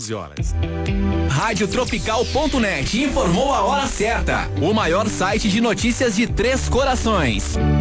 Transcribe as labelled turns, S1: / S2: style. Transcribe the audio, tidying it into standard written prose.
S1: 11 horas.
S2: Radiotropical.net informou a hora certa. O maior site de notícias de Três Corações.